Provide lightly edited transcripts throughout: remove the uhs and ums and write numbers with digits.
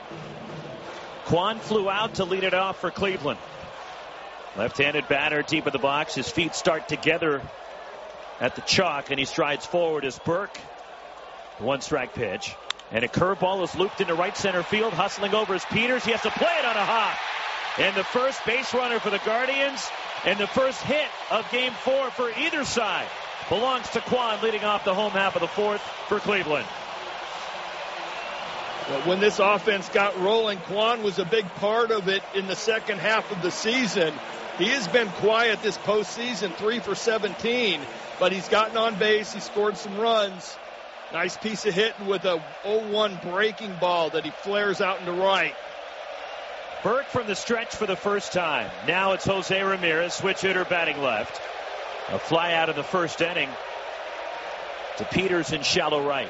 Kwan flew out to lead it off for Cleveland. Left-handed batter deep in the box. His feet start together at the chalk, and he strides forward as Burke. One strike pitch. And a curveball is looped into right center field. Hustling over is Peters. He has to play it on a hop. And the first base runner for the Guardians, and the first hit of Game 4 for either side, belongs to Kwan, leading off the home half of the fourth for Cleveland. Well, when this offense got rolling, Kwan was a big part of it in the second half of the season. He has been quiet this postseason, 3 for 17, but he's gotten on base. He scored some runs. Nice piece of hitting with a 0-1 breaking ball that he flares out into right. Burke from the stretch for the first time. Now it's Jose Ramirez, switch hitter, batting left. A fly out in the first inning to Peters in shallow right.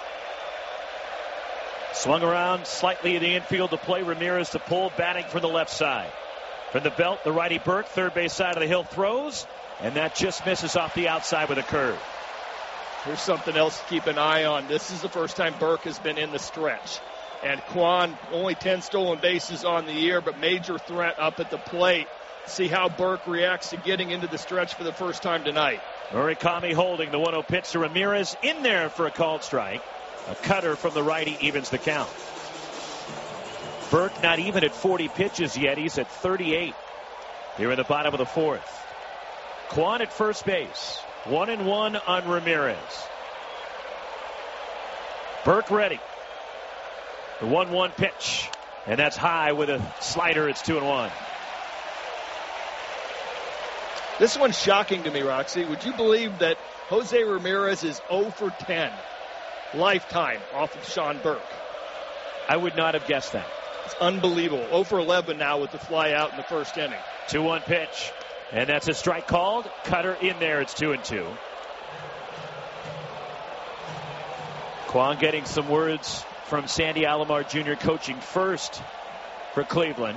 Swung around slightly in the infield to play. Ramirez to pull, batting from the left side. From the belt, the righty Burke, third base side of the hill, throws, and that just misses off the outside with a curve. Here's something else to keep an eye on. This is the first time Burke has been in the stretch. And Kwan, only 10 stolen bases on the year, but major threat up at the plate. See how Burke reacts to getting into the stretch for the first time tonight. Murakami holding the 1-0 pitch to Ramirez, in there for a called strike. A cutter from the righty evens the count. Burke not even at 40 pitches yet. He's at 38 here in the bottom of the fourth. Kwan at first base. 1-1 on Ramirez. Burke ready. The 1-1 pitch. And that's high with a slider. It's 2-1. This one's shocking to me, Roxy. Would you believe that Jose Ramirez is 0 for 10 lifetime off of Sean Burke? I would not have guessed that. It's unbelievable. 0 for 11 now with the fly out in the first inning. 2-1 pitch. And that's a strike called. Cutter in there. It's 2-2. Kwan getting some words from Sandy Alomar Jr. coaching first for Cleveland.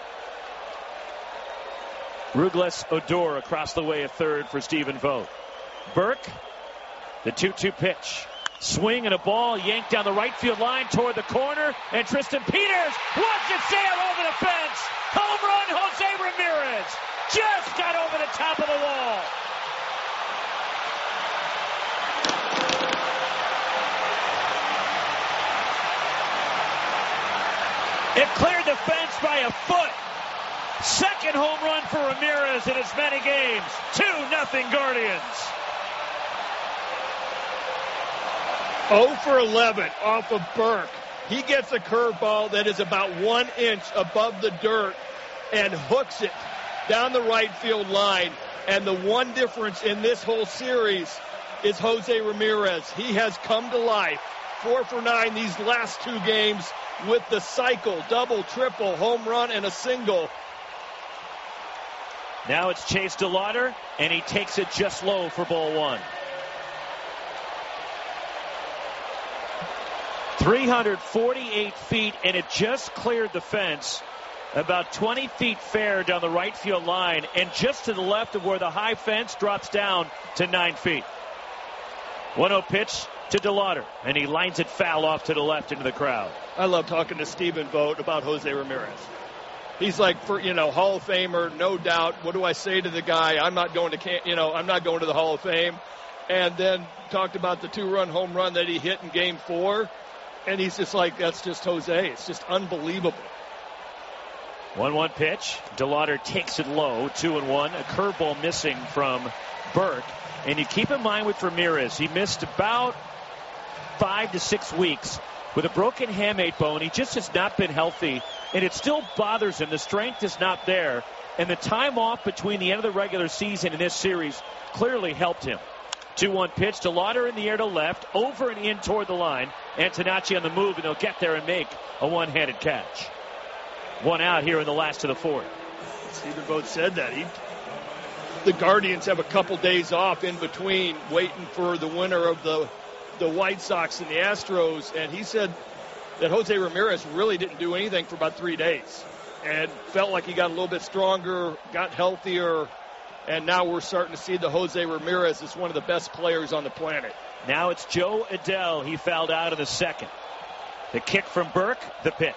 Rougles Odor across the way at third for Stephen Vogt. Burke, the 2-2 pitch. Swing and a ball yanked down the right field line toward the corner. And Tristan Peters watch it sail over the fence. Home run, Jose Ramirez. Just got over the top of the wall. It cleared the fence by a foot. Second home run for Ramirez in as many games. 2-0 Guardians. 0 for 11 off of Burke. He gets a curveball that is about 1 inch above the dirt and hooks it down the right field line. And the one difference in this whole series is Jose Ramirez. He has come to life. 4 for 9 these last 2 games with the cycle, double, triple, home run, and a single. Now it's Chase DeLauder, and he takes it just low for ball 1. 348 feet, and it just cleared the fence. About 20 feet fair down the right field line, and just to the left of where the high fence drops down to 9 feet. 1-0 pitch to DeLauder, and he lines it foul off to the left into the crowd. I love talking to Stephen Vogt about Jose Ramirez. He's like, Hall of Famer, no doubt. What do I say to the guy? I'm not going to, I'm not going to the Hall of Fame. And then talked about the 2-run home run that he hit in Game 4. And he's just like, that's just Jose. It's just unbelievable. 1-1 pitch. DeLauder takes it low. 2-1. A curveball missing from Burke. And you keep in mind with Ramirez, he missed about 5 to 6 weeks with a broken hamate bone. He just has not been healthy, and it still bothers him. The strength is not there, and the time off between the end of the regular season and this series clearly helped him. 2-1 pitch. DeLauder in the air to left, over and in toward the line. Antonacci on the move, and they'll get there and make a one-handed catch. 1 out here in the last of the fourth. Stephen Vogt said that. The Guardians have a couple days off in between, waiting for the winner of the White Sox and the Astros, and he said that Jose Ramirez really didn't do anything for about 3 days and felt like he got a little bit stronger, got healthier, and now we're starting to see the Jose Ramirez as one of the best players on the planet. Now it's Joe Adell. He fouled out in the second. The kick from Burke, the pitch.